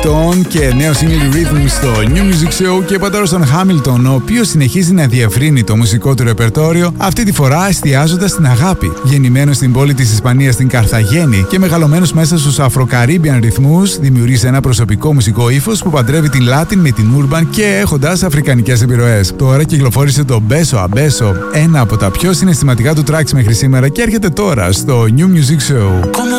Hamilton και νέο single Rhythm στο New Music Show και πατέρος τον Hamilton, ο οποίος συνεχίζει να διευρύνει το μουσικό του ρεπερτόριο, αυτή τη φορά εστιάζοντας στην αγάπη. Γεννημένος στην πόλη της Ισπανίας στην Καρθαγένη και μεγαλωμένος μέσα στους Afro-Caribbean ρυθμούς, δημιουργεί ένα προσωπικό μουσικό ύφος που παντρεύει την Latin με την Urban και έχοντας αφρικανικές επιρροές. Τώρα κυκλοφόρησε το Beso a Beso, ένα από τα πιο συναισθηματικά του tracks μέχρι σήμερα και έρχεται τώρα στο New Music Show.